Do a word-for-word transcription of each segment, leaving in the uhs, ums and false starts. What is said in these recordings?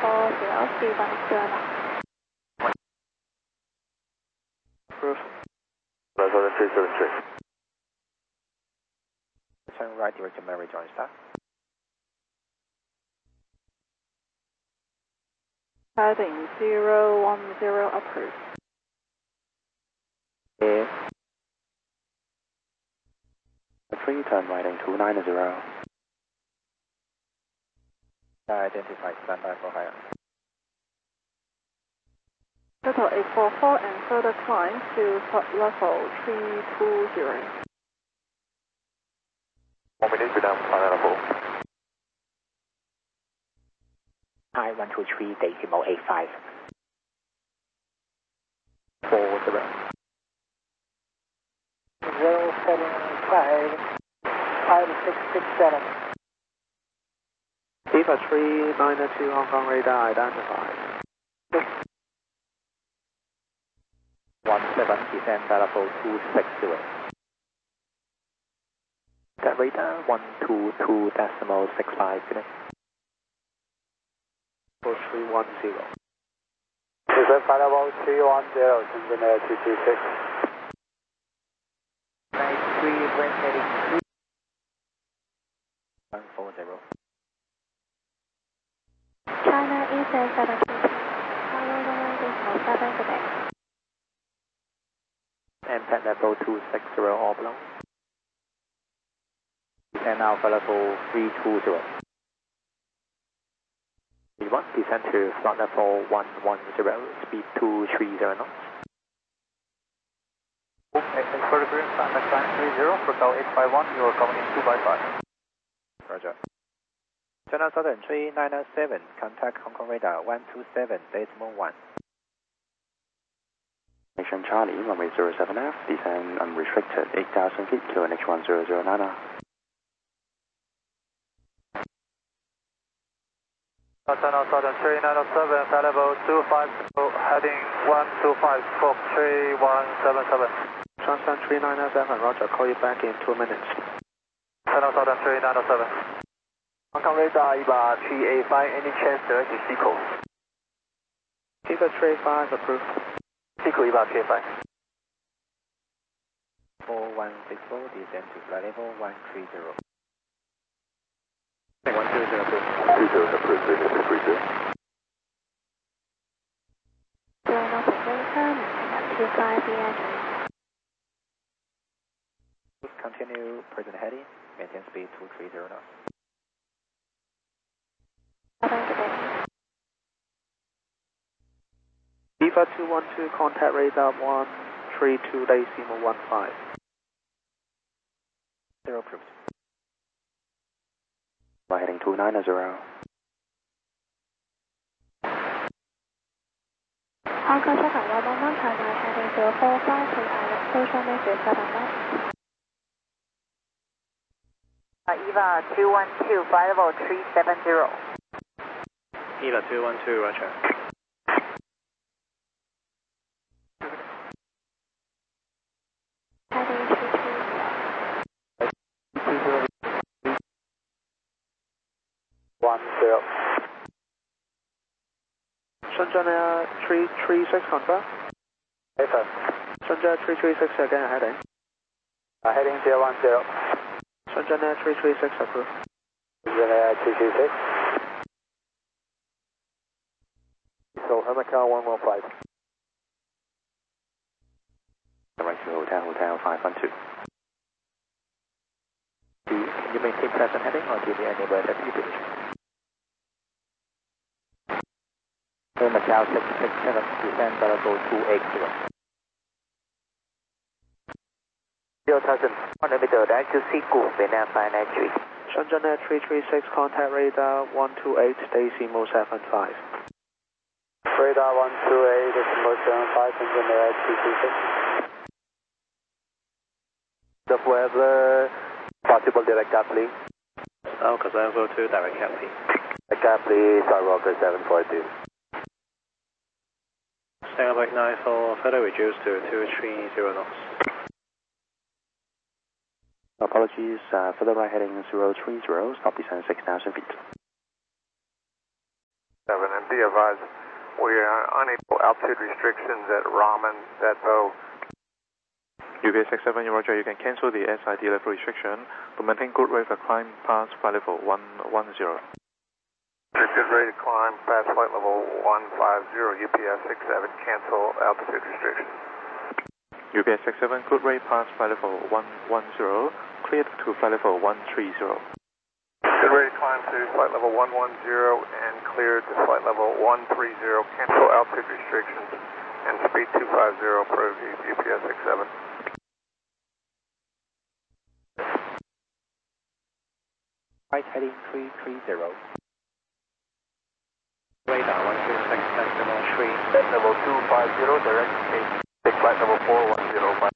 four zero, speed one zero knots. Approve. nine seven three seven three. Turn right direct to Mary Joint Star. Heading zero one zero, approved. Yeah. three, turn right in two nine zero. Identify, standby for higher. Total eight four four and further climb to flight level three two zero. One minute to down, final level. I one two three decimal eight five. Four zero. Zero seven five five six six seven. Viva three nine two Hong Kong radar identified. One seven descend level two six zero. That radar one two two decimal six five. Four three one zero. Descend final level three one zero, Shenzhen Air two two six. Nine three, wind heading three. One four zero. China Eastern seven two two, follow the line decimal seven today. M P E T level two six zero all below. Descend alpha level three two zero. We want descend to flight level one one zero, speed two three zero knots. Okay, and for the green sign, next line three zero, for Cal eight five one, you are coming in two by five. Roger. China Southern three nine seven, contact Hong Kong radar one two seven decimal one. Mission Charlie, runway zero seven F, descend unrestricted, eight thousand feet, Q N H one zero zero nine. China Southern three nine seven, flight level two five zero, heading one two five, Fox three one seven seven. China three nine seven, roger, call you back in two minutes. China Southern three nine seven. Hong Kong radar, E B A three eight five, any chance direct to Seco? Keep a three five approved. Seco E B A three eight five. four one six four, descend to flight level one three zero. one three zero approved. three zero approved, three zero three zero. Zero North America, maintain two five B N. Continue present heading, maintain speed two three zero knots. Viva two one two, contact radar one three two decimal one five. Zero approved. We're heading two nine zero. Hong Kong second one one one, China heading zero four five to island, social message seven knots. E V A two one two, flight level three seven zero. E V A two one two, roger. Heading three two zero. one zero. Shenzhen Air three three six, confirm. Yes, sir. Shenzhen Air three three six, again heading. Uh, heading zero one zero. Shenzhen Air three three six approved. Shenzhen Air two two six. So, Macau one one five. Right to Hotel, Hotel five one two. Can you maintain present heading or give me any word that you wish? Air Macau six six seven, descend level two eight zero. Zero thousand, one meter, direct to Seco, Vietnam five nine three. Shenzhen Air three three six, contact radar one two eight decimal seven five. Radar one two eight decimal seven five, Shenzhen Air two two six. The weather, possible direct gap, please. Oh, because I go to direct cap, please. Direct gap, please, Rocker seven four two. Stand nine four, further reduced to two three zero knots. Apologies, uh, further right heading zero three zero, stop descent six thousand feet. seven, and be advised, we are unable altitude restrictions at Raman, Depot. U P S six seven, Roger, you can cancel the S I D level restriction, but maintain good rate for climb past flight level one one zero. Good rate to climb past flight level one five zero, U P S six seven, cancel altitude restrictions. U P S six seven, good rate past flight level one one zero, cleared to flight level one three zero. Good rate to climb to flight level one one zero and cleared to flight level one three zero, cancel altitude restrictions and speed two five zero, approved U P S six seven. Right heading three three zero. Radar one two six, decimal three. Level two five zero, direct eight. Take flight level four one zero five.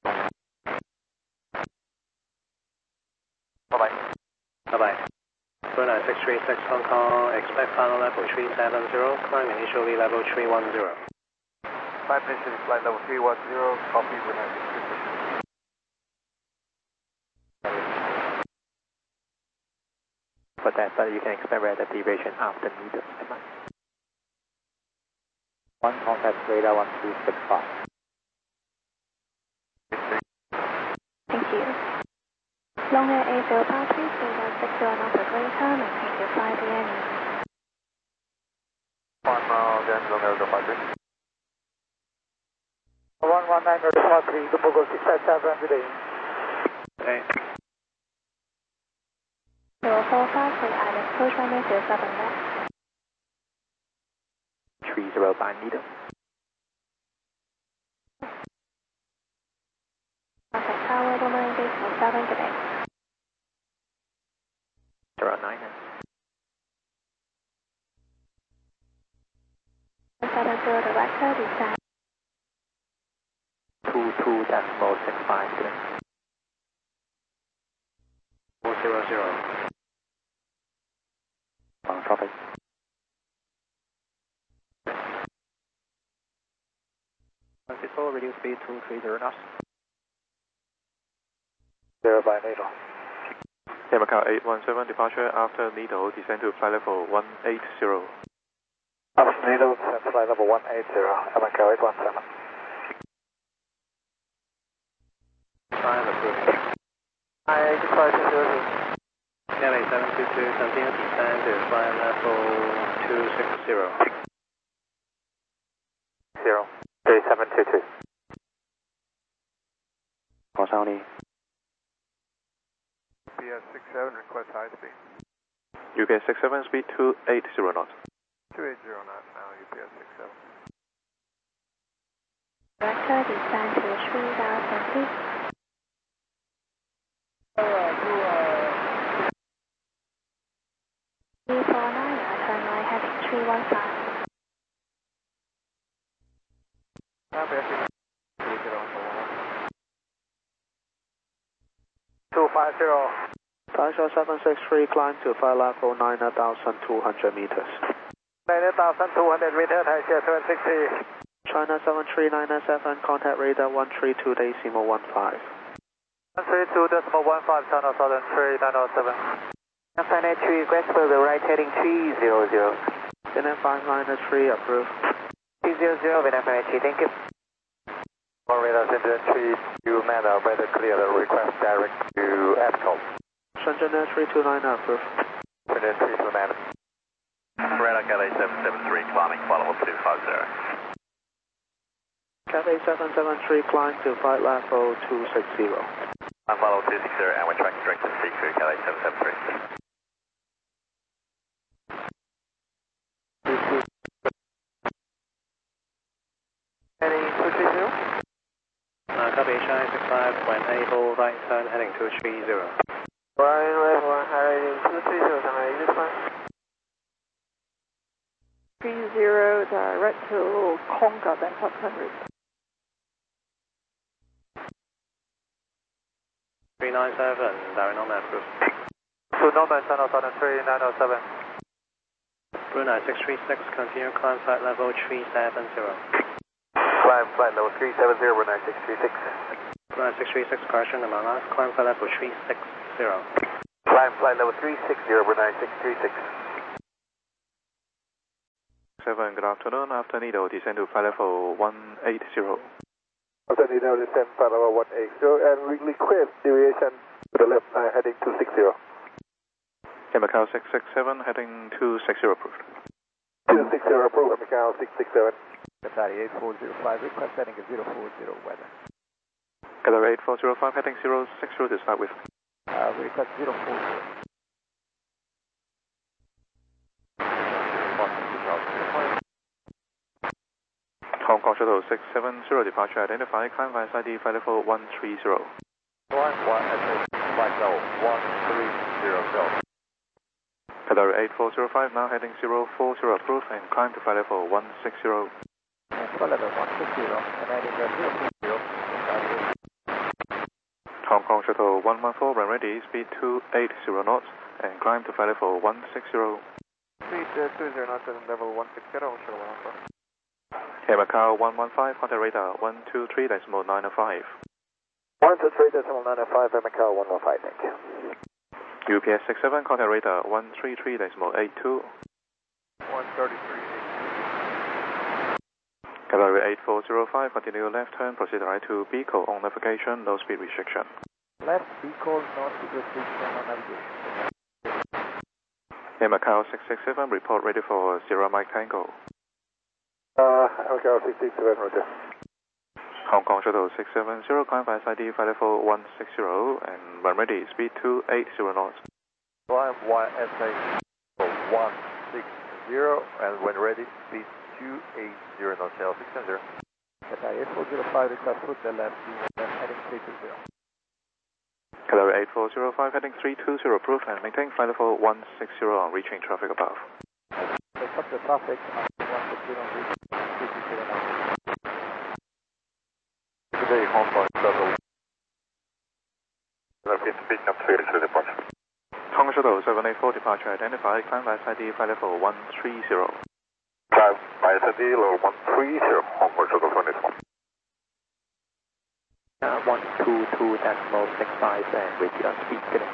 Bye-bye. Bye-bye. Brunei six three six Hong Kong, expect final level three seven zero, climb initially level three one zero. Five mission flight level three one zero, copy Brunei six three six. For that, but you can expect radar deviation after needle. One contact radar one two six five. Thank you. Long Air eight zero five three, radar six zero knots per greater, maintain your flight V N E. One mile, then Long Air zero five three. one one nine zero five three, the Bogo six five seven today. Okay. zero four five three, Island, approach runway zero seven left. three zero by needle. Contact tower, Roman decimal seven today. zero nine. seven zero director, descend. two two decimal six five today. four zero zero. On traffic. one six four, reduce speed two three zero knots. Zero by needle. Macau eight one seven, departure after needle, descend to flight level one eight zero. After needle, descend to flight level one eight zero, Macau eight one seven. Climb approved. Hi, good flight to zero. L A seven two two, continue descend to flight level two six zero. Zero. three seven two two. Call Saudi. U P S six seven, request high speed. U P S six seven, speed two eight zero knots. two eight zero knots now, U P S six seven. Director, descend to three thousand feet. three four nine, turn right heading three one five. two five zero. Taisha seven six three, climb to flight level nine thousand two hundred meters. nine thousand two hundred meters, Taisha seven six three. China seven three nine seven, contact radar one three two decimal one five. one three two decimal one five, China Southern three nine zero seven. Finite three, request for the right heading three zero zero. Vietnam five minus three, approved. three zero zero, Vietnam Finite three, thank you. On radar center three, you met our weather clear, the request direct to Apcom. Shenzhen three two nine, approved. Shenzhen three two nine. Radar Cathay seven seven three, climbing flight level two five zero. Cathay seven seven three, climb to flight level two six zero. I'm flight level two six zero and we're tracking direct to C crew Cathay seven seven three. Any two three zero? Uh, copy, China six five, when able, right turn heading two three zero. Ryan Wave one, heading two three zero, China East one. three zero, direct to Conga, Bangkok Henry. three nine seven, direct Norman approved. To Norman, China Southern three nine zero seven. Brunei six three six, continue climb flight level three seven zero. Climb flight level three seven zero, Brunei six three six. Brunei six three six, correction, and my last climb flight level three six zero. Climb flight level three six zero, Brunei six three six. seven, good afternoon. After Nido, descend to flight level one eighty. After Nido, descend flight level one eighty, and we request deviation to the left, uh, heading two sixty. Okay, Macau six six seven, heading two sixty approved. two sixty approved, Macau six six seven. Qatari eight four zero five, request heading zero four zero weather. Qatari eight four zero five, heading zero six zero to start with. Uh, request zero four zero. Hong Kong Shuttle six seven zero, departure identified, climb via S I D, flight level one three zero. One, one, flight level one three zero, go. Qatari eight four zero five, now heading zero four zero approved, and climb to flight level one six zero. And flight level one six zero, and heading zero four zero. Hong Kong Shuttle one one four, run ready, speed two eighty knots, and climb to flight level one six zero. Speed uh, two zero knots and level one six zero, Shuttle one four. Air Macau one one five, contact radar one two three decimal nine five. one two three decimal nine five, Air Macau one one five, thank you. U P S six seven, contact radar one three three decimal eight two. one thirty-three. Qatari eight four zero five, continue left turn, proceed right to Beagle on navigation, no speed restriction. Left Beagle, no speed restriction on navigation. Air Macau six six seven, report ready for Sierra Mike Tango. Uh, Macau six six seven, roger. Hong Kong Shuttle six seven zero, climb via S I D, flight level one six zero, and run ready, speed two eighty knots. Climb Y S A one six zero, and when ready, speed two eighty knots, L six zero. Qatari eight four zero five, request foot the left, left heading three two zero. Qatari eight four zero five, heading three two zero approved, and maintain flight level one six zero on reaching traffic above. Pick up the traffic, one six zero, three two zero now. Today, Hong Kong Shuttle. Speaking up three to departure. Hong Kong Shuttle seven eight four, departure identified, climb via S I D, flight level one three zero. Climb via S I D, level one three zero, Hong Kong Shuttle seven eight four. Uh, one two two decimal six five, and with your speed getting.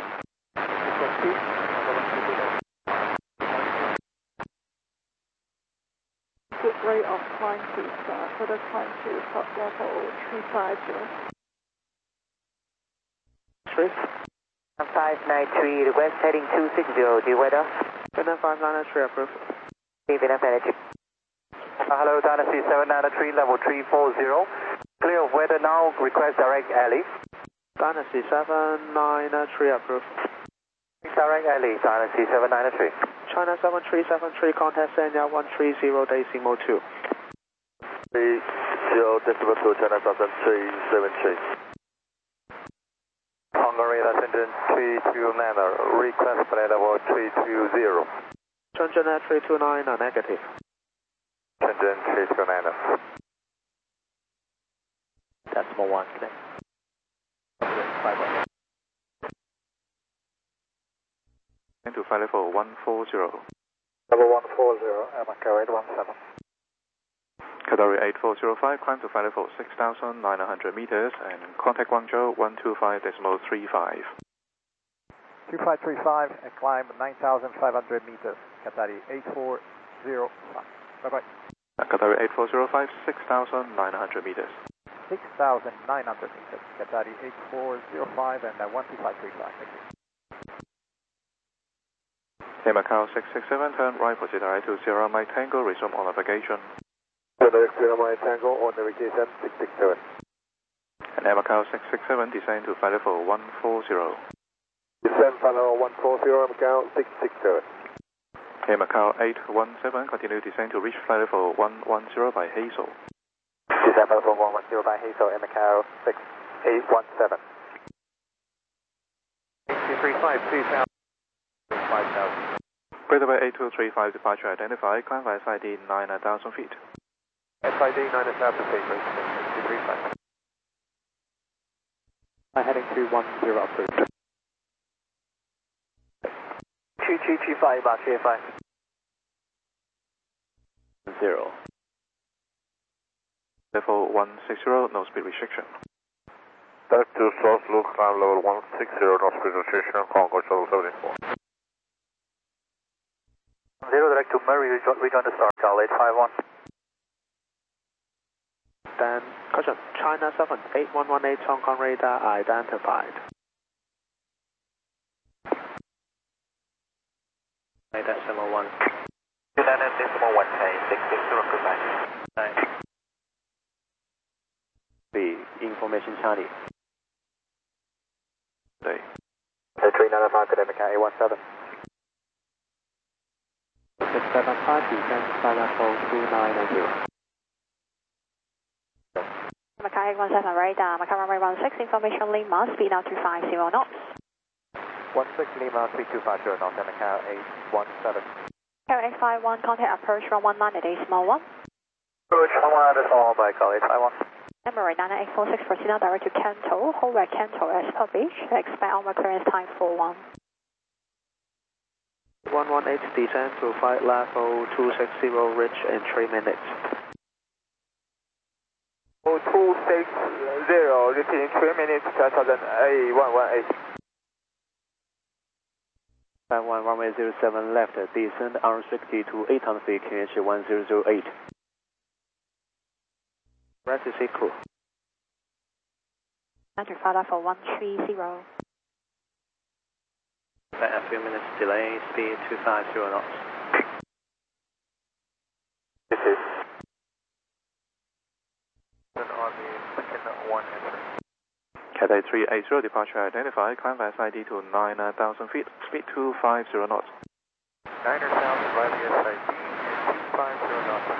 Good rate of climb to start, for the climb to top level three five zero. Three. five nine three, request heading two six zero, do you weather? Vietnam five nine three approved. Vietnam Energy. Uh, hello, Dynasty seven nine three, level three four zero. Clear of weather now, request direct alley. Dynasty seven nine three approved. Direct alley, Dynasty seven nine three. China seven three seven three, contact Sanya one three zero decimal two. three zero decimal two, China seven three seven three. Hungary, ascendant three two nine, request flight level three two zero. Shenzhen at three two nine, negative. Shenzhen three two nine. Decimal one, connect. Into flight level one four zero. Level one four zero, Air Macau eight one seven. Qatari eight four zero five, climb to flight level six thousand nine hundred meters, and contact Guangzhou one two five decimal three five. two five three five, and climb nine thousand five hundred meters. Qatari eight four zero five. Bye bye. Qatari eight four zero five, six thousand nine hundred meters. six thousand nine hundred meters. Qatari eight four zero five and uh, one two five three five. Thank you. Air Macau six six seven, turn right, proceed right to Sierra Mike Tango, resume on navigation. Sierra Mike Tango on navigation six six seven. And Air Macau six six seven, descend to flight level one four zero. Descend flight level one four zero, Air Macau six six seven. Air Macau eight one seven, continue descend to reach flight level one one zero by Hazel. Descend flight level one one zero by Hazel, Air Macau six eight one seven. two three five, two thousand. five thousand. Greater by eight two three five, departure identified, climb via S I D nine thousand feet. S I D nine thousand feet, two three five. I'm heading two one zero approved. two two two five, about three five. Zero. Level one six zero, no speed restriction. Back to source, look, climb level one six zero, no speed restriction, Hong Kong Shuttle seven eight four. Zero direct to Murray, rejoin, rejoin the start, Cal eight five one. Then, caution, China seven eight one one eight Hong Kong radar identified. nine decimal one. nine decimal one, six six zero, goodbye. nine. The information Charlie. Day. three nine five, Academic eight one seven. six seven five, descend flight level two nine zero. Macau eight one seven radar, Macau runway one six, information Lima, speed now two five zero knots. one six Lima, three two five zero knots, and Macau eight one seven. Macau eight five one, contact approach from one nine decimal one. Approach from one nine decimal one by Cal eight five one. Emirates nine eight four six, proceed now direct to Canto, hold at Canto as published, expect onward clearance time four one. one one eight, descend to flight level two six zero, reach in three minutes. two six zero, reach in three minutes, two thousand eight one one eight. Flight one, runway zero seven left, descend unrestricted to eight hundred feet, Q H one zero zero eight. Rest is equal. Enter flight level one three zero. A few minutes delay, speed two five zero knots. This is on the second one entry. Cathay three eight zero, departure identified, climb by S I D to nine thousand feet, speed two five zero knots. nine thousand by the S I D and two five zero knots.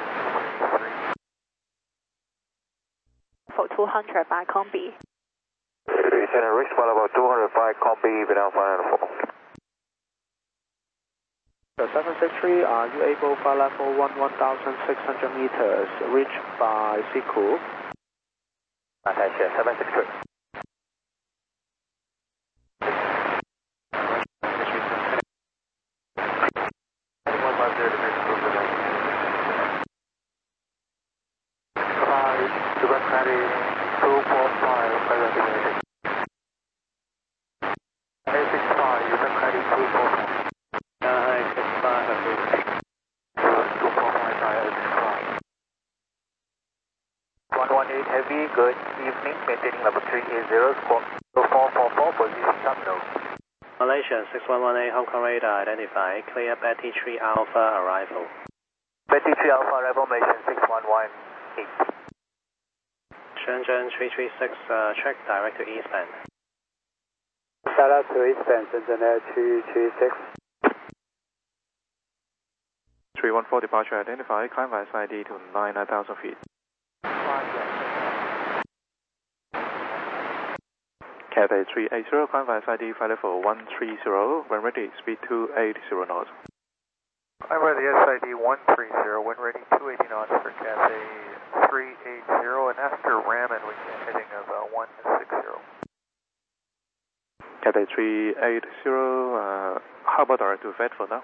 For two hundred by Combi. Descend and reach flight level two hundred five, Combi, without five hundred four. The seven six three, are you able flight level one one thousand six hundred meters, reach by Siku? Attention, seven six three. Heavy, good evening, maintaining level three eight zero, squawk four four four, position terminal. Malaysia six one one eight, Hong Kong radar identified, clear Betty three Alpha arrival. Betty three Alpha arrival, Malaysian six one one eight. Shenzhen three three six, uh, check direct to eastbound. Shout out to eastbound, Shenzhen Air three three six. three one four, departure identified, climb by S I D to nine thousand feet. Cathay three eight zero, climb by S I D, flight level one three zero, when ready, speed two eighty knots. Climb by the S I D one three zero, when ready, two eighty knots for Cathay three eight zero, and after ramming we get heading of uh, one six zero. Cathay three eight zero, uh, how about direct to Vet for now?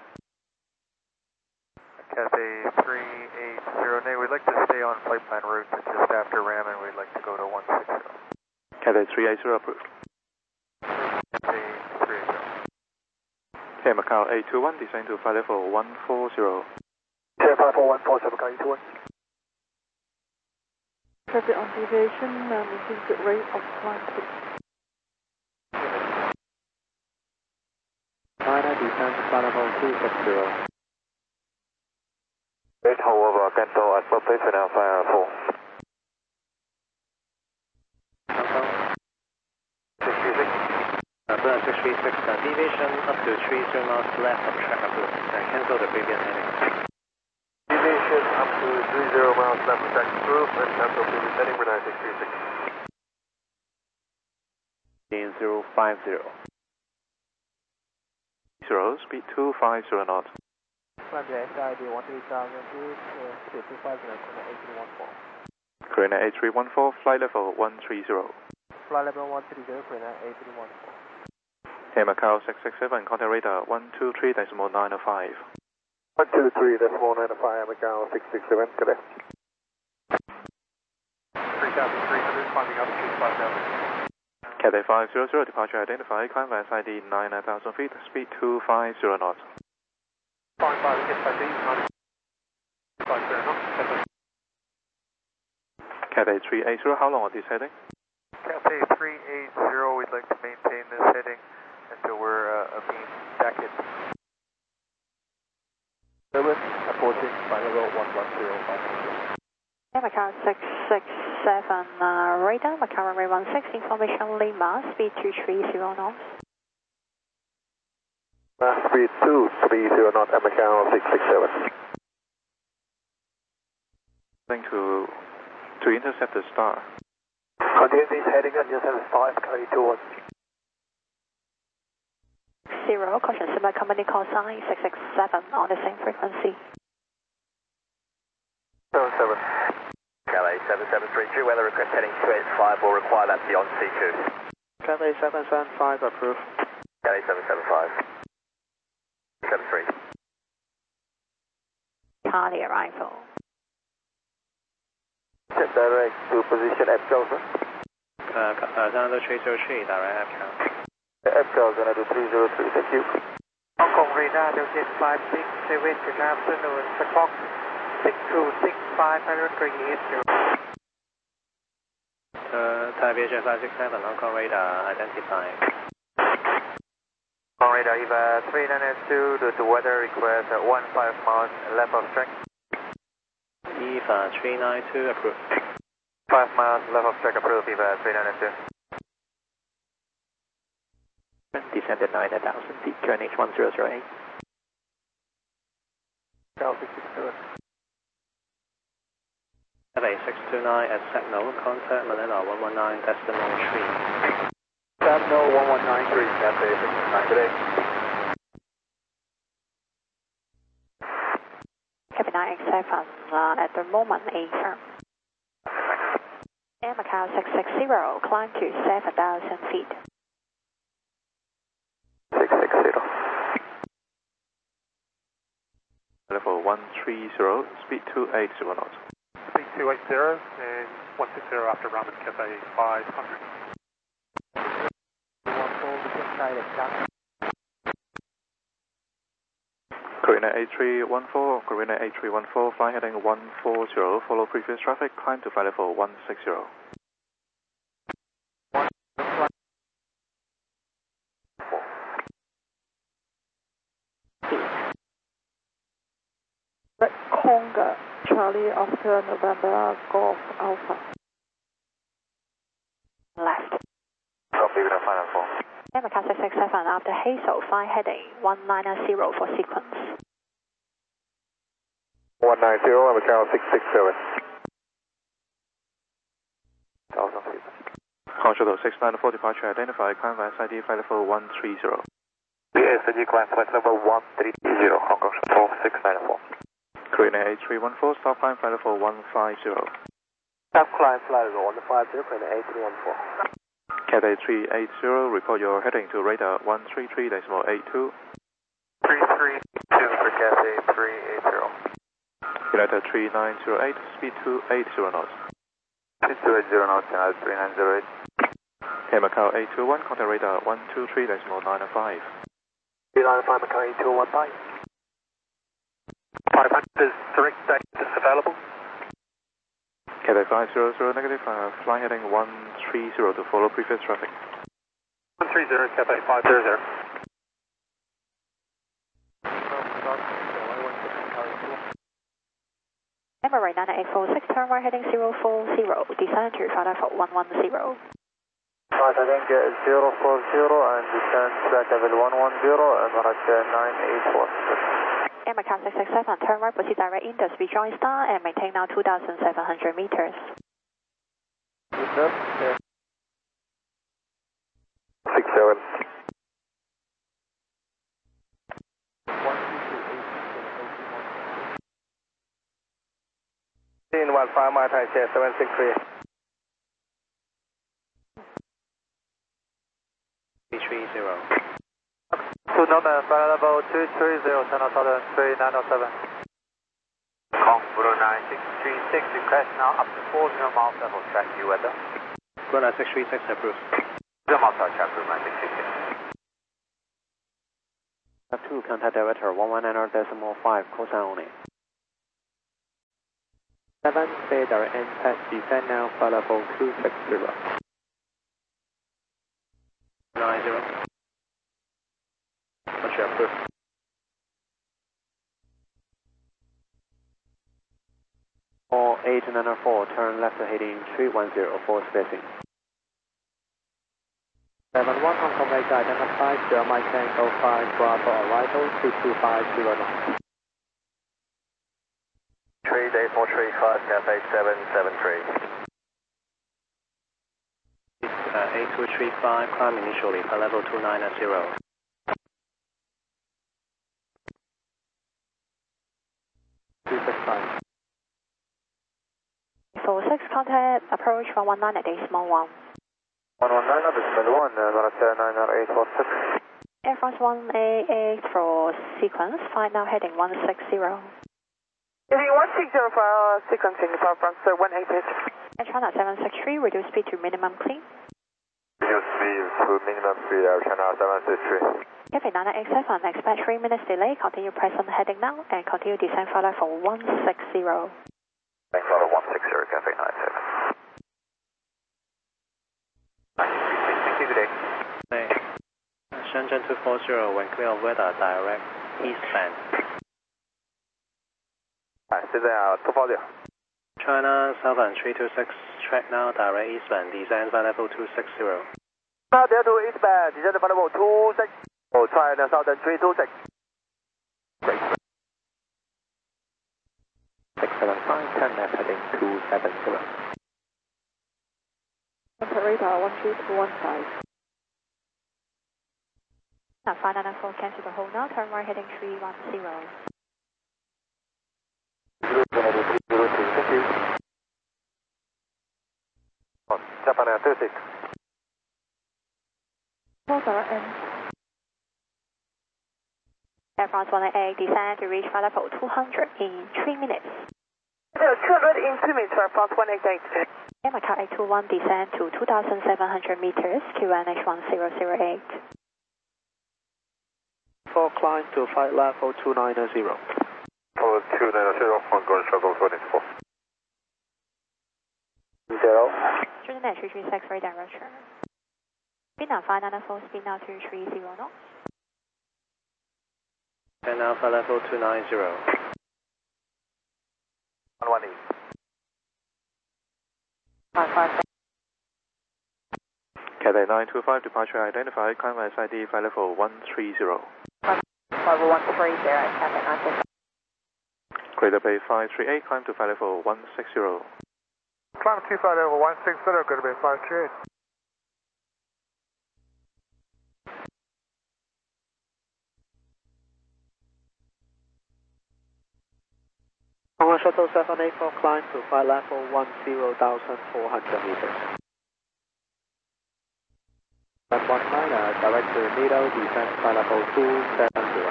Cathay three eight zero, Nate, we'd like to stay on flight plan route, but just after ramming we'd like to go to one six zero. Cathay three eight zero approved. Cathay three eight zero. Okay, Macau eight two one, descend to flight level one four zero. Cathay five four one four seven, Macau eight two one. Traffic on deviation, uh, maintain good rate of climb six. China descend to flight level two six zero. Eight however, Canto at public and Alpha five four. Uh, six three six, uh, deviation up to three zero knots left of track approved. Uh, cancel the previous heading. Deviation up to three zero miles left of track approved, and cancel previous heading for nine six three six. zero five zero. Zero, speed two five zero knots. Climb the S I D one three thousand feet, speed two five zero, eight three one four. Korean eight three one four, flight level one three zero. Flight level one three zero, Korean eight three one four. Hey, Macau six six seven, contact radar one two three decimal nine five. one two three decimal nine five, Macau six six seven, correct. three thousand three hundred, climbing up to five thousand. Cathay five zero zero, departure identified, climb by S I D nine thousand feet, speed two five zero knots. Fine by S I D, ninety-five zero knots. Cathay three eighty, how long are this heading? Cathay three eighty, we'd like to maintain this heading until we're uh, being back at seven, approaching final level one one zero five hundred. Yeah, Macau six six seven uh, radar, Macau runway one six, information Lima, speed two three zero knots. Uh, speed two three zero knots at Macau six six seven. Going to, to intercept the star. Continue this heading and just have five carry towards. Zero, caution similar company call sign six six seven on the same frequency. seven seven. Cathay seven seven three two, weather request heading two eight five, will require that beyond C two. Cathay seven seven five approved. Cathay seven seven five. seven three. Charlie arrival. Set direct to position F Delta. Uh, uh, Zando three zero three, direct F count. F Delta, Zando three zero three, thank you. Hong Kong radar, Delta five six seven, good afternoon, Squawk six two six five hundred three eight zero. Uh, Taipei Jet five six seven, Hong Kong radar, identifying. Hong Kong radar, E V A three nine two, the weather request at one five miles left of track. E V A three nine two, approved. five miles left of track, approved, E V A three nine two. Descended nine thousand feet, Q N H one zero zero eight. Cal six six seven. Cathay six two nine at Signal, contact Manila one one nine, decimal three. Signal one one nine three, Cathay six two nine today. Captain nine seven uh, at the moment A firm. Air Macau six six zero, climb to seven thousand feet. six six zero. Level one three zero, speed two eighty knots. Speed two eighty and one six zero after Raman, Cathay five hundred. Korean eight three one four, Korean eight three one four, fly heading one four zero, follow previous traffic, climb to flight level one six zero. Red Conga, Charlie Oscar November Golf Alpha. Left. Copy with a final four. Air Macau six six seven after Hazel, fly heading one nine zero for sequence. one nine zero, Macau six six seven. Thousand feet. Hong Shuttle six nine four departure identified, climb by S I D flight level one three zero. S I D climb flight level one three zero, Hong Kong Shuttle six nine four. Korean eight three one four, stop climb flight level one five zero. Stop climb flight level one five zero, Korean eight three one four. Cathay three eighty, report your heading to radar one three three decimal eight two. three three two for Cathay three eighty. United three nine zero eight, speed two eighty knots. Speed two eighty knots, United three nine zero eight. Hey Macau eight two one, contact radar one two three decimal nine five. three nine five, Macau eight two one five. five hundred is direct data available. Cathay five zero zero negative, uh, fly heading one three zero to follow previous traffic. one three zero, Cathay five zero zero. Emirates nine eight four six, turn right heading zero four zero, descend to flight level one one zero. Right heading zero four zero and descend flight level one one zero, Emirates nine eight four. Air Macau six six seven, turn right, proceed direct into speed joint star and maintain now two thousand seven hundred meters. six seven. In one five, my Thai Jet seven six three. three three zero. To number flight level two three zero, channel southern three nine zero seven. Kong Budo nine six three six, request now up to four zero miles level track, you weather. Budo six three six approved. zero miles track, nine six three six. F two, contact director one one nine decimal five, call sign only. seven, stay direct impact, descend now, flight level two six zero. nine zero. Roger, approved. four eight nine four, turn left heading three one zero, for spacing. seven one Hong Kong Mega, identified, zero Mike Tango five, Bravo arrival, two two five zero knots. three days more three five, Cafe seven seven three. Uh, eight two three five, climb initially, flight level two nine zero. two six five. four six, contact approach one one nine at decimal one. one one nine at decimal one, one seven nine eight four six. Air France one A eight for sequence, flight now heading one six zero. Heading one six zero for uh, sequencing for France uh, one eight eight. Air China seven six three, reduce speed to minimum clean. Reduce speed to minimum speed, Air China seven six three. Cafe nine eight seven, expect three minutes delay, continue present heading now, and continue descent flight level one six zero. Thanks, Auto one six zero, Cafe nine seven. Thank you, good day. Hey. Shenzhen two four zero, when clear of weather, direct eastbound. 哎，现在啊，突发点。 China Southern three two six, track now, direct eastbound, descend flight level two six zero. Now there to eastbound, descend flight level two six. Oh, China Southern three two six. six seven five, turn left heading two seven zero. Contact radar one two two one five. Now five nine four, cancel the hold now, turn right heading three one zero. Thank you. Oh, Japan Air two six. Call direct end. Air France one eight, descend to reach flight level two hundred in three minutes. two hundred in two minutes for France one eight eight. Air Macau eight two one, descend to two thousand seven hundred meters, Q N H one zero zero eight. four, climb to flight level two nine zero. For two nine zero, Hong Kong shuttle twenty-four. Zero. Trinidad three three six, right direction. Speed now five nine four, speed now two three zero knots. And now flight level two nine zero. one one eight. five five. Cathay nine two five, departure identified, climb S I D, flight level one three zero. Level one three zero, Cafe nine two five. Greater Bay five three eight, climb to flight level one six zero. Climb to flight level one six zero, going to be five three eight. Hong Kong Shuttle seven eight four, climb to flight level one zero thousand four hundred meters. one one nine, uh, direct to Nido, descend flight level two seven zero.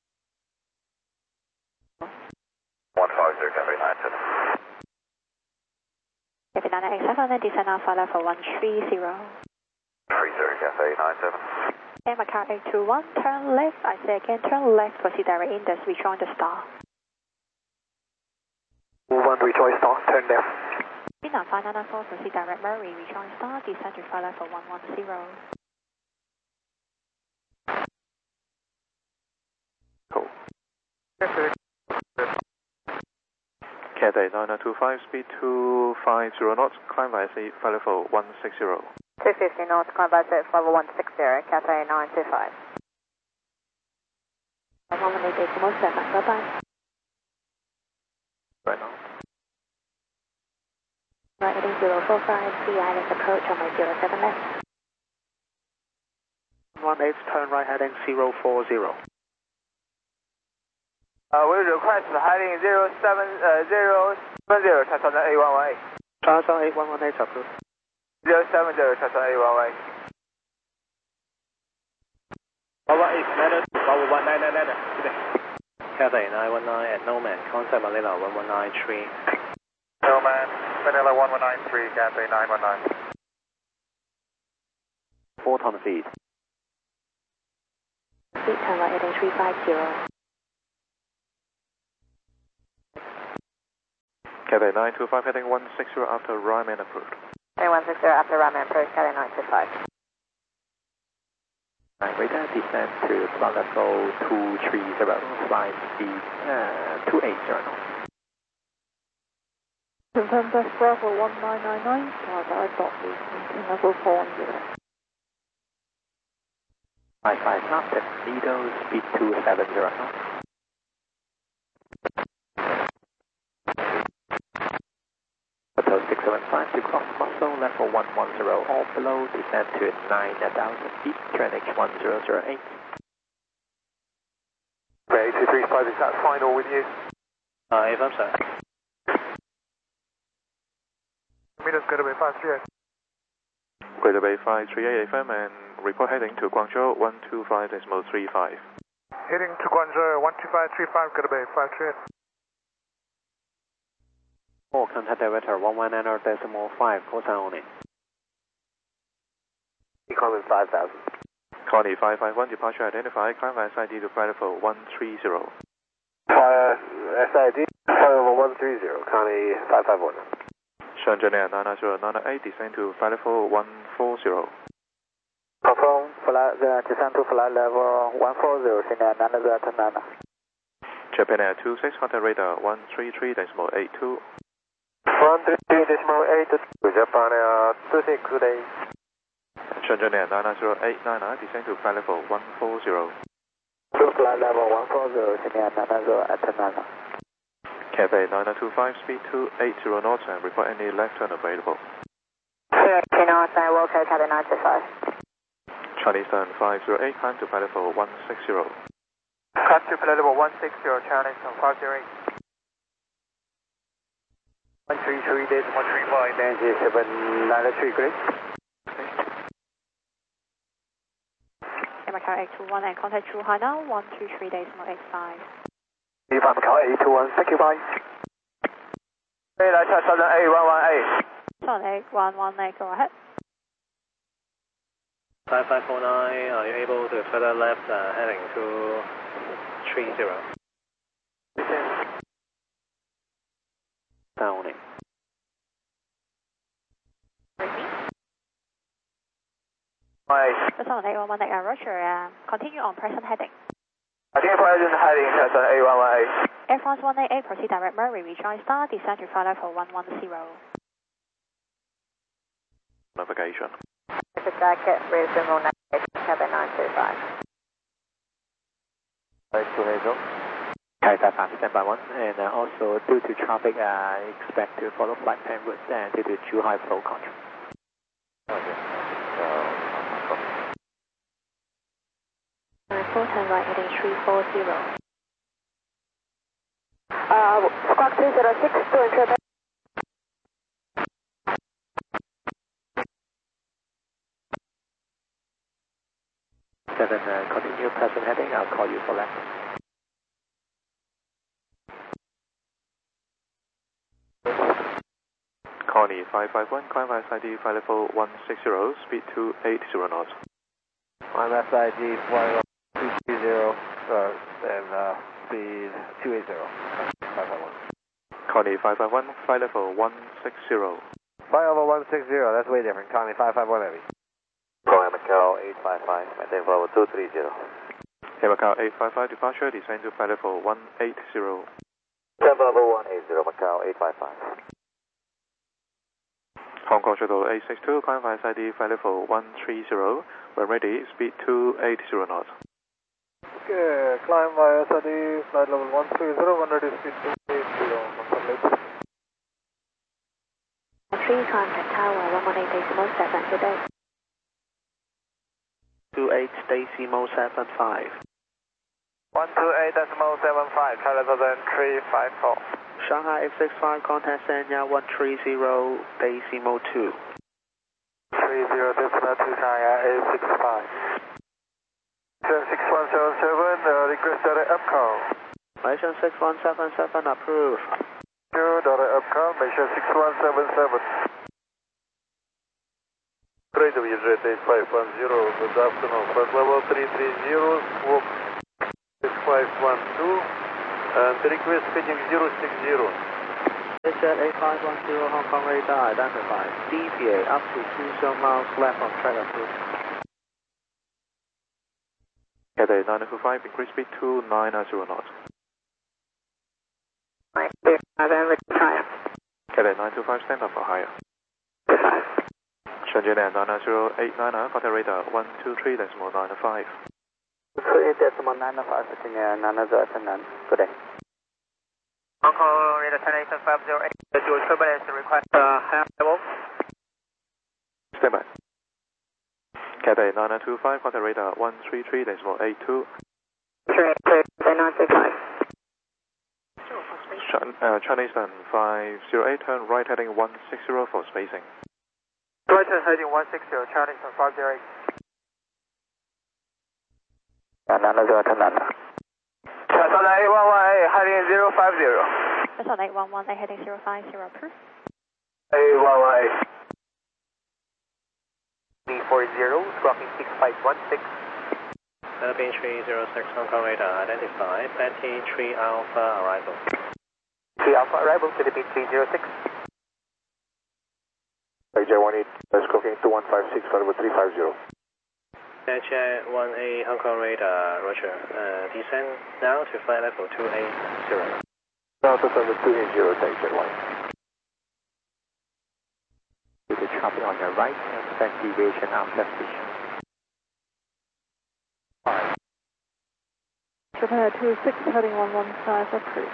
one five zero, Cafe nine seven. Cafe nine eight seven, and descend now flight level one three zero. three zero, Cafe nine seven. Air Macau eight two one, turn left, I say again, turn left, proceed direct index, rejoin the star. Move on, rejoin star, turn left. Speed now five nine four, proceed direct Murray, rejoin star, descend to flight level one one zero. Cool. Cathay nine two five, speed two five zero knots, climb by flight level one six zero. two fifty knots, climb by flight level one six zero, Cathay nine two five. one one eight decimal seven, bye bye. Right now. Right heading zero four five, Sea Island approach on my zero seven left. one eight, turn right heading zero four zero. Uh, we request heading zero seven zero seven zero, transfer A one one eight. Transfer eight one one eight, approved. zero seven zero, transfer A one one eight. one one eight, nine one one nine nine nine. Cathay nine one nine at Nomad, contact Manila one one nine three. Nomad, Manila one one nine three, Cathay nine one nine. four ton feet. speed, turn right heading three five zero. Cathay nine two five heading one six zero after Ryman approved. Heading one six zero after Ryman approved, Cathay nine two five. Radar descend to flight level two three zero, flight speed uh, two eight zero knots. Confirm best Bravo one nine nine nine, skydive dot maintain level four one zero. five five knots, Lido, speed two seven zero knots. Hotel six seven five to cross muscle, level one one zero, all below, descend to nine thousand feet, turn H one zero zero eight. Okay, two three five, is that final with you? Uh, affirm, sir. Meters Greater Bay five three eight. Greater Bay five three eight F M and report heading to Guangzhou one two five decimal three five. Heading to Guangzhou one two five three five, Greater Bay five three eight. All contact director one one nine decimal five, call sign only. Economy five thousand. Connie five five one, departure identified, climb S I D to flight level one three zero. Fire S I D, flight level one three zero, Connie five five one. Shenzhen Air nine nine zero nine eight, descend to flight level one four zero. Confirm, flight, uh, descend to flight level one four zero, Sydney nine zero nine. Japan Air two six, contact radar one three three decimal eight two. one three three decimal eight two, Japan Air two six today. Shenzhen Air nine nine zero eight nine nine, descend to flight level one four zero. To flight level one four zero, Sydney nine zero nine. Cathay nine nine two five, speed two eight zero knots and report any left turn available. Clear two knots, I will code Cathay nine two five. Chinese turn five zero eight, climb to flight level one six zero. Climb to flight level one six zero, Chinese turn five zero eight. one three three dash one three five, Nancy seven nine three, great. Macau eight two one and contact Zhuhai now, one two three decimal eight five. Viva Macau eight two one, thank you, bye. 飞来下 Southern A one one eight. Southern A one one eight, go ahead. five five four nine, are you able to further left uh, heading to three zero? Downing. Southern A one one eight, uh, Roger, uh, continue on present heading. Continue present heading, Southern A one one eight. Air France one eight eight, proceed direct Murray, rejoin star, descend to flight level one one zero. Navigation. Pacific Jacket, resume navigation, Cathay nine two five. Right to Hazel. Cathay five, stand by one, and uh, also due to traffic, I uh, expect to follow flight plan route and due to Zhuhai flow control. Okay. So, Full turn right heading three four zero. Uh, squawk two zero six, to ensure that. Seven, uh, continue present heading, I'll call you for left. Connie five five one, climb S I D flight level one six zero, speed two eight zero knots. I'm S I D flight two three zero, uh, and uh, speed two eight zero. five five one. Connie five five one, flight level one six zero. Flight level one six zero, that's way different. Connie five five one heavy. Go Macau eight five five, maintain level two three zero. Air Macau eight five five, departure, descend to flight level one eight zero. Temp level one eight zero, Macau eight five five. Hong Kong Shuttle eight six two, climb S I D flight level one three zero. When ready, speed two eight zero knots. Okay, climb via S I D, flight level one three zero, one ready speed two eight zero. three, contact tower one one eight decimal seven, good day. two eight decimal seven five. one two eight decimal seven five, try level then three five four. Shanghai F six five, contact Sanya one three zero decimal two. three zero decimal two, Shanghai A six five. six one seven seven, uh, request direct upcall. Malaysian six one seven seven, approved. Two, direct upcall, Malaysian six one seven seven. Great to EasyJet eight five one zero, good afternoon. Flight level three three zero, squawk six five one two, and request heading zero six zero. EasyJet eight five one zero, Hong Kong radar identified. Deviate up to two zero miles left on track approved. Cathay nine two five, increase speed to nine zero knots. Cathay nine two five, stand up for higher. Shenzhen Air nine zero eight nine, contact radar one two three decimal nine five. three decimal nine five, Shenzhen Air nine zero eight nine, good day. Hong Kong radar ten eight five zero eight, dual turbulence request uh, high level. Stand by. Cathay nine two five, contact radar one three three decimal eight two. three eight three nine three five. Uh, Chinese and five zero eight, turn right heading one six zero for spacing. Right turn heading one six zero, Chinese and five zero eight. nine zero eight nine. Southern eight one one eight heading zero five zero. Southern eight one one eight heading zero five zero, approved. eight one one eight. B four zero, squawking six five one six. Philippine three zero six, Hong Kong radar identified. Betty three Alpha arrival. three Alpha arrival, Philippine three zero six. A J one eight, squawking two one five six, level three five zero. Jet one eight, Hong Kong radar, roger. Uh, descend now to flight level two eight zero. Now to level two eight zero, take Jet one. With the traffic on your right, expect deviation after station. Japan two six heading one one five, approved.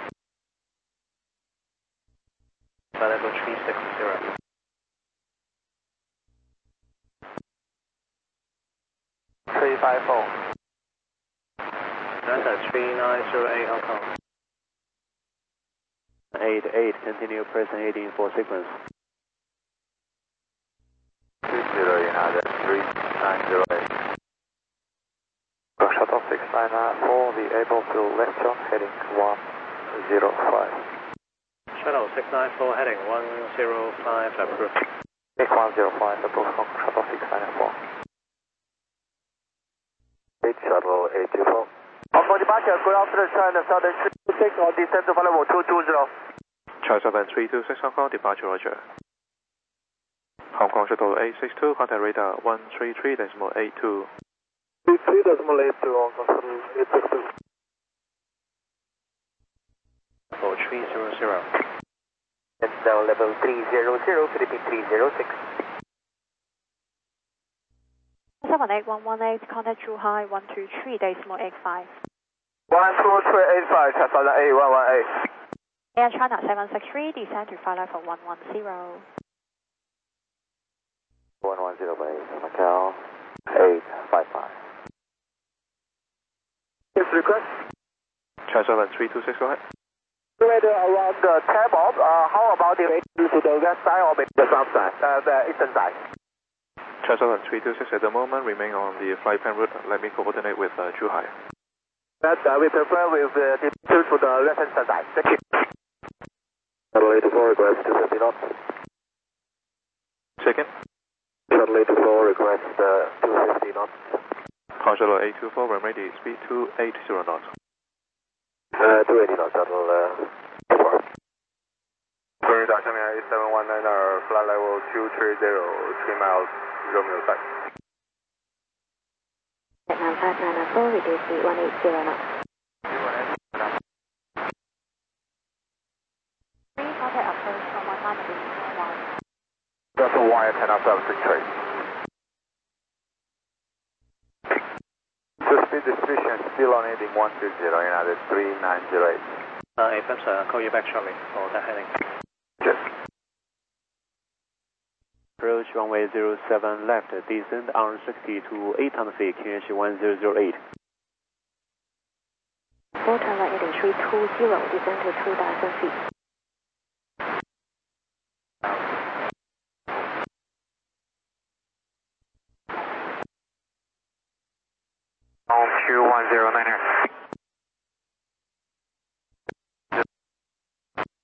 Flight level three six zero. three five four. Delta three nine zero eight, Hong Kong. eight eight, continue person heading for sequence. two zero, United three nine zero eight. Shuttle six nine four, the able to left turn heading one zero five. Shuttle six nine four heading one zero five, approved. Make one zero five, approved from Shuttle six nine four. eight Shuttle eight two four. On board departure, good afternoon, China Southern three two six, on descent to flight level two two zero. China Southern three two six, Hong Kong, departure roger. Hong Kong Shuttle eight six two, contact radar one three three decimal eight two. three three decimal eight two, Hong Kong Shuttle eight six two. Level three zero zero. It's now level three zero zero, Philippine three zero six. Southern eight one one eight, contact Zhuhai one two three decimal eight five. one two three eight five, Southern eight one one eight. Air China seven six three, descend to flight level one one zero. one one zero by Macau eight five five. Yes, request. China Southern three two six, go ahead. Radar around the tab-off, uh, how about the to the west side or maybe the south side, uh, the eastern side? China Southern three two six at the moment, remain on the flight plan route. Let me coordinate with uh, Zhuhai. That uh, we prefer with uh, the to the left-hand side. Thank you. Shuttle eight two four, request two fifty knots. Second. Shuttle eight two four, request uh, two fifty knots. Hong Shuttle eight two four, when ready, speed two eighty knots. Uh, two eighty knots, Shuttle uh, two four. Sorry, Doctor eight seven one nine, flight level two three zero, three miles, Romeo side. Vietnam five nine four, reduce speed one eight zero knots. Three contact approach from one nine one. That's a wire ten seven six three. So speed distribution still on heading one two zero, United three nine zero eight. Uh, if that's, uh, call you back shortly for that heading. Yes. Approach runway zero seven left, descend on sixty to eight hundred feet, Q H one zero zero eight. Full turn right heading three two zero, descend to two thousand feet. On Q one zero niner.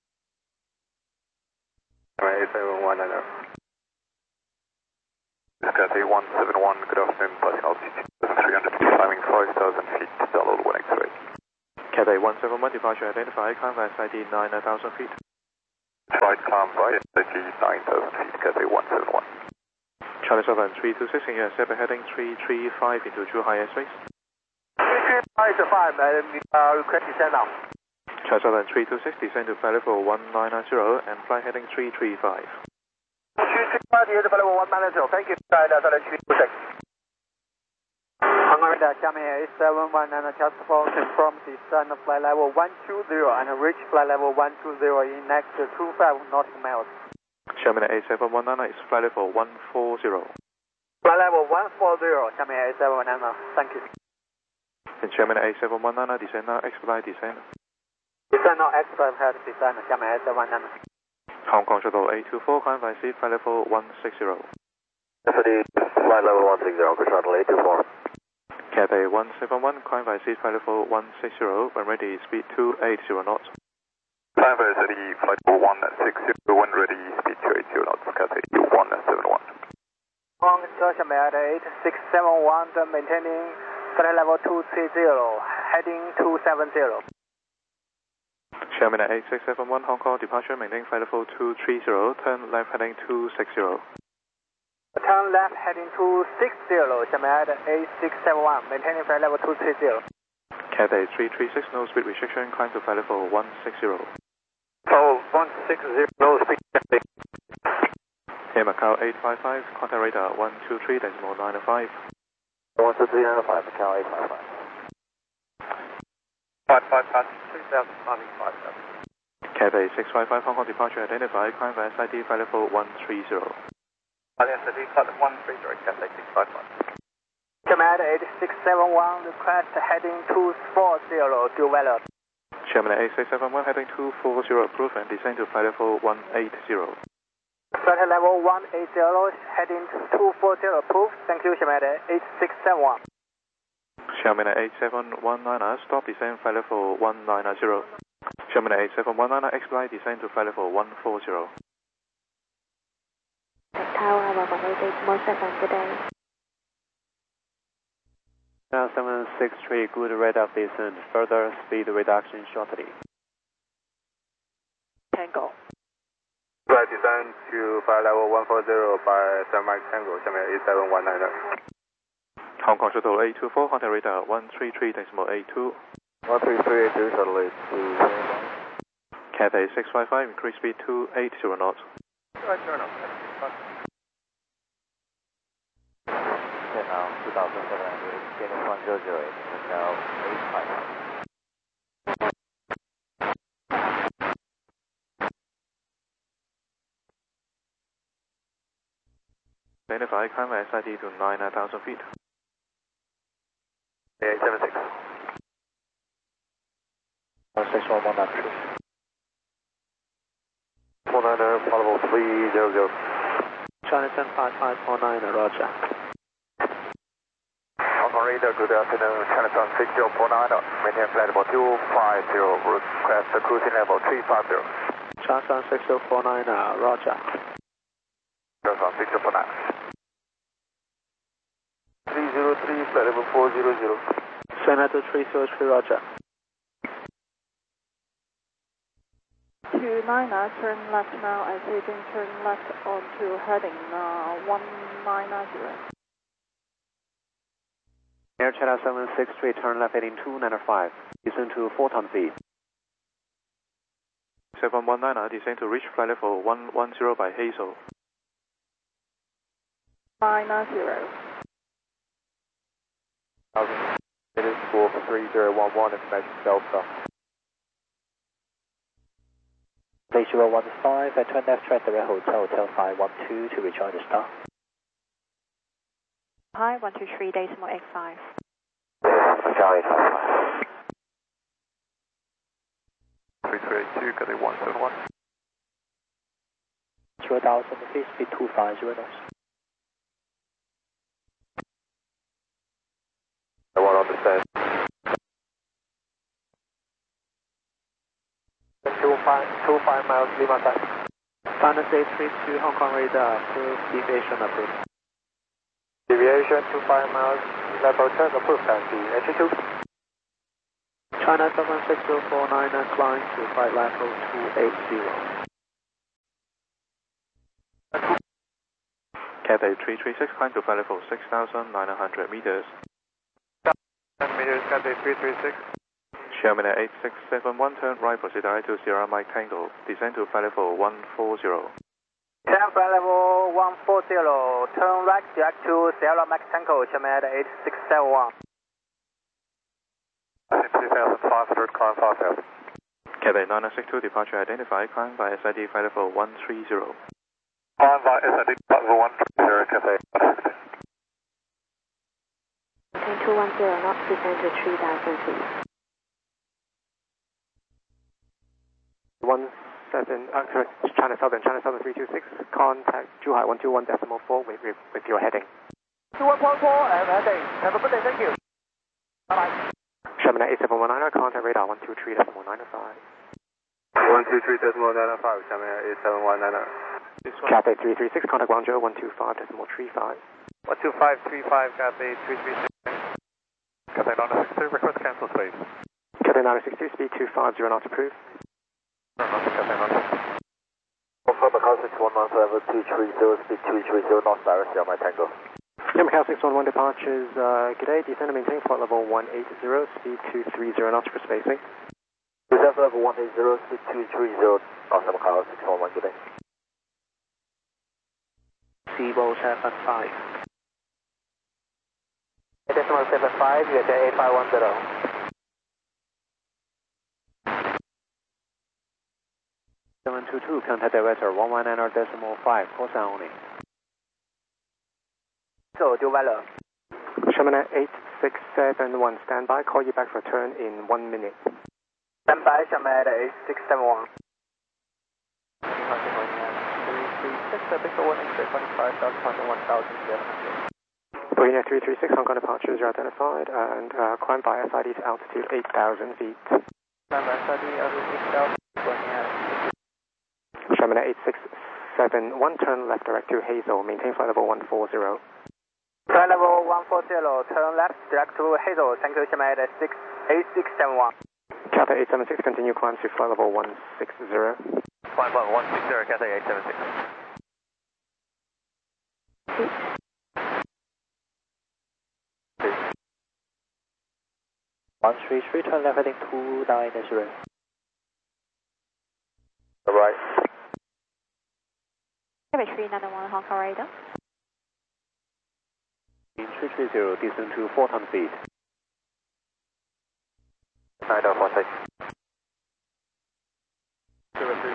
eight seven one niner. Cathay one seven one, good afternoon, passing altitude three hundred feet, climbing five thousand feet, Delta one X-ray. Cathay one seven one, departure identified, climb via S I D nine thousand feet. Flight climb via S I D nine thousand feet, Cathay one seven one. Charlie Southern three two six, in your separate heading three three five into true high airspace. three three five, and uh, request descent now. Charlie Southern three two six, descend to flight level one nine zero and flight heading three three five. three three five, descend to flight level one nine zero, thank you, China Southern three two six. Hong Radar, Xiamen A seven one nine, just for confirm descend flight level one two zero and reach flight level one two zero in next two five nautical miles. Xiamen A seven one nine is flight level one four zero. Flight level one four zero, Xiamen A seven one nine, thank you. In Xiamen A seven one nine, descend now, expedite descend. Descend now, expedite descend, Xiamen A seven one nine. Hong Kong Shuttle eight two four, climb via seat, flight level one six zero. S I D, flight level one six zero, Hong Kong Shuttle eight two four. Cathay one seven one, climb via seat, flight level one six zero, when ready, speed two eight zero knots. Climb via S I D, flight level one six zero, when ready, speed two eight zero knots, Cathay one seven one. Hong Kong Xiamen eight six seven one, maintaining flight level two three zero, heading two seven zero. Xiamen eight six seven one, Hong Kong, departure, maintain flight level two three zero, turn left heading two six zero. Turn left heading two six zero, Xiamen eight six seven one, maintaining flight level two three zero. Cathay three three six, no speed restriction, climb to flight level one six zero. Oh, one six zero, no speed. Air Macau eight five five, contact radar one two three decimal nine five. one two three nine five, Macau eight five five. five five five, three thousand, climbing five thousand. Cathay six five five, Hong Kong, departure identified, climb via S I D, flight level one three zero. S I D, flight level one three zero, Cathay six five five. Xiamen eight six seven one, request heading two four zero, due value. Xiamen eight six seven one, heading two four zero, approved, and descend to flight level one eight zero. Flight level one eight zero, heading two four zero, approved. Thank you, Xiamen eight six seven one. Xiamen eight seven one nine, stop, descend flight level one nine zero. Xiamen eight seven one nine, expedite, descend to flight level one four zero. Tower, one one eight eight, more seven, good day. Now seven six three, good rate of descent, further speed reduction shortly. Tango. Flight descend to flight level one four zero by seven Mike Tango, Xiamen eight seven one nine. Hong Kong Shuttle eight two four, contact radar one three three decimal eight two. one three three eight two, Shuttle eight two four. Cathay six five five, increase speed two eight zero knots. Right, sure enough. Okay, now two thousand seven hundred, getting one zero zero eight, now eight five five. Identify, climb via S I D to nine thousand feet. eight seven six. six one one nine three. one nine zero, flight level three zero zero. China ten five five four nine, roger. Hong Kong radar, good afternoon, China Sun six zero four nine, maintain flight level two five zero, request cruising level three five zero. China Sun six zero four nine, roger. China Sun six zero four nine. three zero three, flight level four zero zero. China to three zero three, roger. Two niner, turn left now, as agent turn left onto heading uh, one nine zero. Air China seven six three, turn left heading two nine five, descend to four ton feet. seven one nine, descend to reach flight level one one zero by Hazel. nine zero. It is four three zero one one, information Delta. Place zero one five, I turn left right direct hotel, hotel five one two to rejoin the star. Hi, one two three, decimal eight five. Macau eight five five. three three eight two, Cathay one seven one. zero thousand feet, speed two five zero knots. I want to understand. two five, two five miles, Lima side. China eight three two, Hong Kong radar, approved, deviation approved. deviation two five miles, level ten, approved, taxi H two. China seven six zero four nine and climb to flight level two eight zero. Cathay three three six, climb to flight level six thousand nine hundred meters. ten meters, Cathay three three six. Sherman at eight six seven one, turn right, proceed to Sierra Mike Tango, descend to flight level one four zero. ten flight level one four zero, turn right, direct to Sierra Mike Tango, Sherman at eight six seven one. two thousand five hundred, climb five thousand. Cathay nine nine six two, departure identified, climb by S I D flight level one three zero. Climb by S I D flight level one three zero, Cathay. Maintain two one zero knots, descend to three thousand feet. One seven, uh, sorry, China Southern, China Southern three two six, contact Zhuhai one two one decimal four with, with, with your heading. two one four four and heading. Have a good day, thank you. Bye bye. Sherman at eight seven one nine, contact radar one two three decimal nine five. one two three decimal nine five, Sherman at eight seven one nine. Cathay three three six, contact Guangzhou one two five decimal three five. one two five three five, Cathay three three six. Cathay nine six two, request cancel space. Cathay nine six two, speed two five zero knots approved. Confirm Macau six one one seven two three zero, speed two three zero knots, direct Sierra Mike Tango. Yeah, Macau six one one departures, uh, good day, descend and maintain flight level one eight zero, speed two three zero knots for spacing. Descend level one eight zero, speed two three zero knots, Macau six one one, good day. Cibo seven five. Decimal seven five, U H A eight five one zero. seven two two, contact director one one nine decimal five, call sign only. So, do well. Sherman at eight six seven one, standby, call you back for turn in one minute. Stand by, Sherman at eight six seven one. Boeing three three six, Hong Kong departures are identified and uh, climb by S I D to altitude eight thousand feet. Climb by S I D altitude eight thousand, Sherman at eight six seven one, turn left direct to Hazel, maintain flight level one four zero. Flight level one four zero, turn left direct to Hazel, thank you, Sherman at eight six seven one. Cathay eight seven six, continue climb to flight level one six zero. Climb level one six zero, Cathay eight seven six. one three three, turn left heading two nine zero. Alright. three nine one Hong Kong radar. three three zero, descend to four thousand feet. nine oh one six. zero three.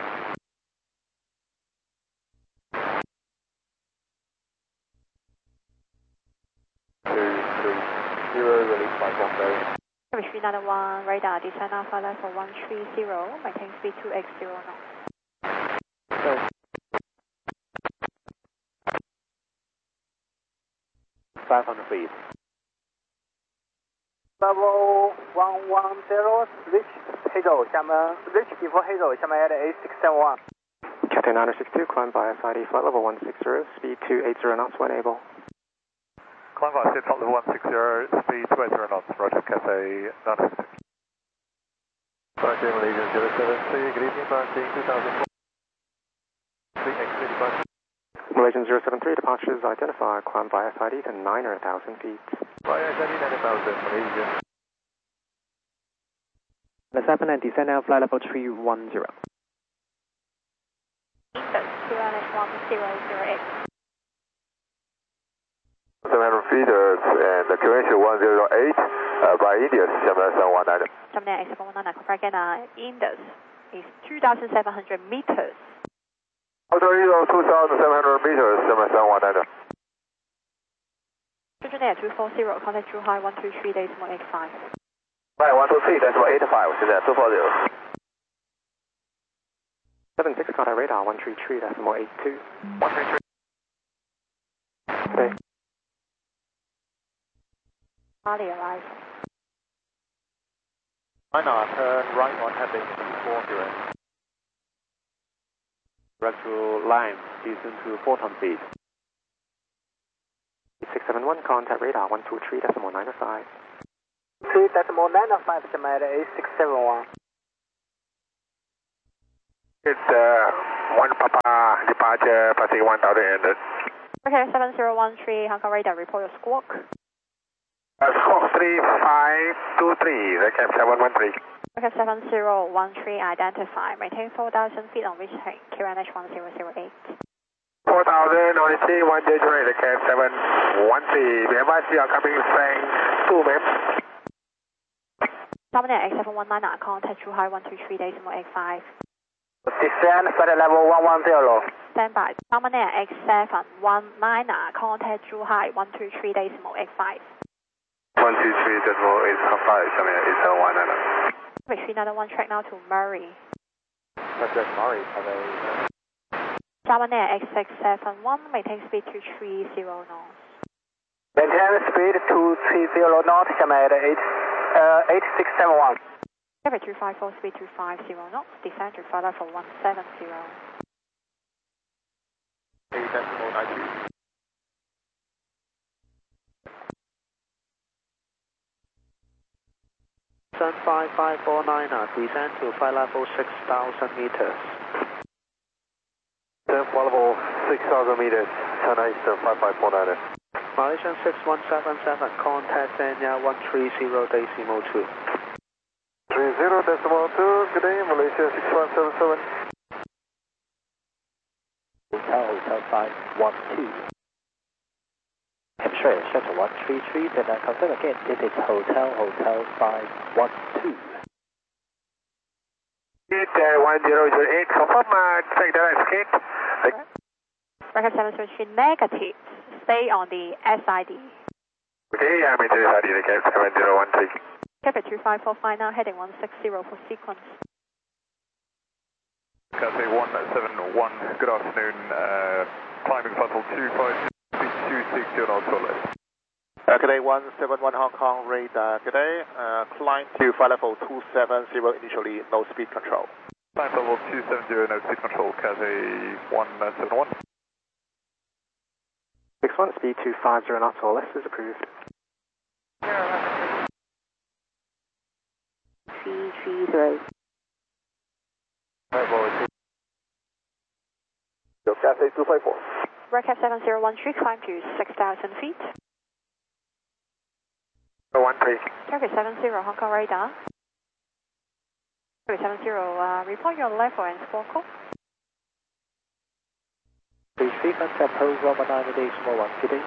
Zero, release by one zero. three nine one radar, descend alpha level one three zero, maintain speed two eight zero knots. So, five hundred feet. Level one one zero, reach Hazel, Xiamen, reach before Hazel, Xiamen at eight six seven one. Cathay nine six two, climb by S I D flight level one six zero, speed two eight zero knots when able. Climb by S I D flight level one six zero, speed two eight zero knots, roger, Cathay nine six two. Parking Malaysian zero seven three, good evening, parking two thousand four. Malaysian zero seven three, departures identified, climb by S I D to nine thousand feet. By S I D nine thousand, Malaysian. Let's happen and descend now, flight level three one zero. two one zero zero eight. seven hundred feet and the convention one zero eight uh, by Indus, seven seven one nine. seven eight seven one nine, correct, and Indus is two thousand seven hundred meters. Auto two thousand seven hundred meters, seven seven one nine. Children Air two four zero, contact Zhuhai one two three decimal eight five. Right, one two three decimal eight five, 现在two four zero. seven six, contact radar one three three decimal eight two. one three three. Okay. Charlie arrives. China, turn right on heading four zero. Direct to Lime, descend to four thousand feet. six seven one, contact radar one two three decimal nine five. three decimal nine five, Jamaica eight six seven one. It's uh, one Papa departure, passing one thousand eight hundred. Okay, seven zero one three, Hong Kong radar, report your squawk. Uh, squawk three five two three, the cap seven one three. Okay, seven zero one three, identify, maintain four thousand feet on reaching Q N H one zero zero eight. four thousand, on three one zero zero eight, the cap seven one three. Be advised you are coming Frank two, ma'am. Dominant X seven one nine, contact True High one two three decimal eight five. Descend flight level one one zero. Stand by. Dominant X seven one nine, contact True High one two three decimal eight five. one two three decimal eight five, Jamaica eight seven one nine. Retrieve another one track now to Murray. Northwest Murray, have a... Dominant X six seven one, maintain speed two three zero knots. Maintain speed two three zero knots, Jamaica eight, uh, eight six seven one. Cover two five four, speed two five zero knots, descend to flight level one seven zero. eight decimal nine two. Sun five five four nine, uh, descend to flight level six thousand meters. Descend flight level six thousand meters, China Eastern five five four nine. Malaysian six one seven seven, contact Enya one three zero decimal two. three zero decimal two, good day, Malaysia six one seven seven. Hotel, Hotel five one two. Hampshire, Shuttle one three three, then I confirm again, it is Hotel, Hotel five one two. Eight uh, one zero zero eight, confirm, uh, check the escape. Record seven zero three negative. Stay on the S I D. Okay, I'm into the S I D, the cap seven zero one three. Cap two five four five now, heading one six zero for sequence. Cathay one seven one, good afternoon, uh, climbing flight level two five two six zero knots or less. Uh, good day, one seven one Hong Kong radar. Good day, uh, climb to flight level two seven zero, initially no speed control. Climb level two seven zero, no speed control, Cathay one seven one. six one, speed two five zero knots or less is approved. three three zero. Cathay two five four. Recap seven zero one three, climb to six thousand feet. one three. Target seven zero, Hong Kong radar. Target seven zero, uh, report your level and squawk code. Please frequency approach one one nine decimal one, good day.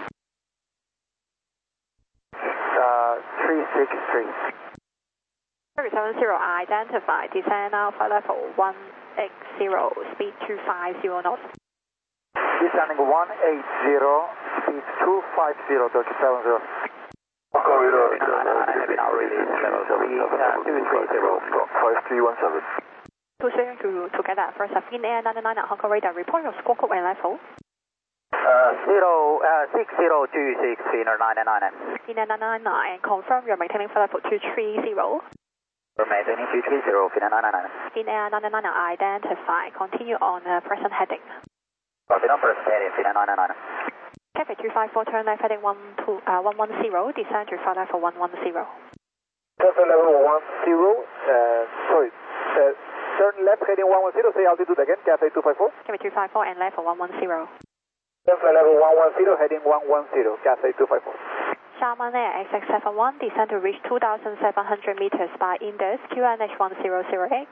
Uh, three six three. Target seven zero, identify, descend now, flight level one eight zero, speed two five zero knots. Descending one eight zero, speed two five zero, Turkey seven zero. Corridor, now release level three, uh, two three zero, five three one seven. Two seven to together, first of in air nine nine, Hong Kong radar, report your squawk code and level. Uh, zero, uh, six zero two six, Finner nine nine. Finner nine nine nine, confirm you're maintaining flight level two three zero. We're maintaining two three zero, Finner nine nine. Finner nine nine, identify, continue on uh, present heading. Copy number, Finner nine nine. Cafe two five four, turn left heading one two, uh, one one zero, descend to flight level one one zero. Cafe level one zero, uh, sorry, uh, turn left heading one one zero, say altitude again, Cafe two five four. Cafe two five four and level one one zero. Cafe level one one zero, heading one one zero, Cafe two five four. Xiamen Air X six seven one, descend to reach two thousand seven hundred meters by Indus, Q N H one zero zero eight.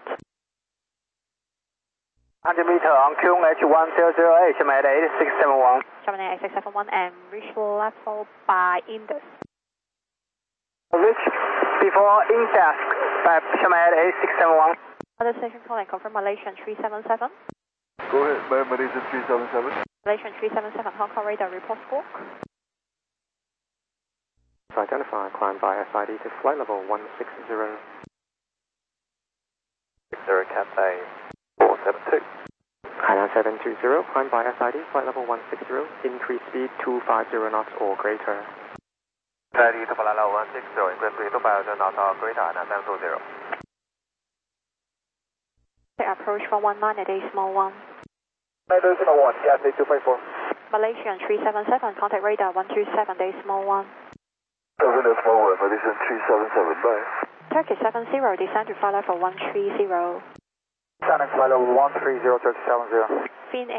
one hundred meter on Q N H one zero zero eight, Jamaica eight six seven one. Xiamen Air X six seven one and reach level by Indus. Reach before Indus by Jamaica eight six seven one. Other station calling, confirm Malaysian three seven seven. Go ahead, Malaysian three seven seven. Malaysian three seven seven, Hong Kong radar, report squawk. To identify, climb by S I D to flight level one six zero. six zero Cathay four seven two. Hainan seven two zero, climb by S I D, flight level one six zero, increase speed two five zero knots or greater. S I D to flight level one six zero, increase speed two five zero knots or greater, Hainan seven two zero. Approach one one nine at decimal one. Decimal one, Cathay two five four. Malaysian three seven seven, contact radar one two seven decimal one. seven decimal one, Malaysian three seven seven, bye. Turkey seven zero, descend to flight level one three zero. Descending flight level one three zero, Turkey seven zero.